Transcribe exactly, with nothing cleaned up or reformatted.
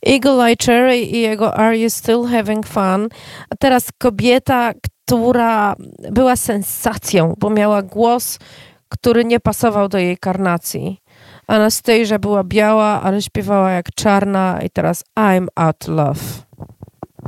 Eagle Eye Cherry i jego Are You Still Having Fun? A teraz kobieta, która była sensacją, bo miała głos, który nie pasował do jej karnacji. Anastasia była biała, ale śpiewała jak czarna i teraz I'm Out Love.